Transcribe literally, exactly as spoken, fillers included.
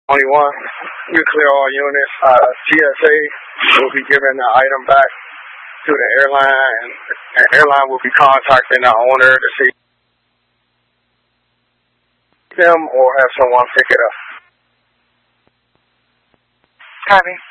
Only one. We clear all units. Uh, G S A will be giving the item back to the airline, and the airline will be contacting the owner to see them or have someone pick it up. Copy.